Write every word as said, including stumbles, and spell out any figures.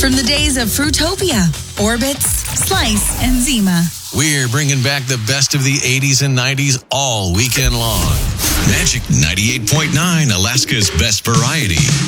from the days of Fruitopia, Orbits, Slice, and Zima. We're bringing back the best of the eighties and nineties all weekend long. Magic ninety-eight point nine, Alaska's best variety.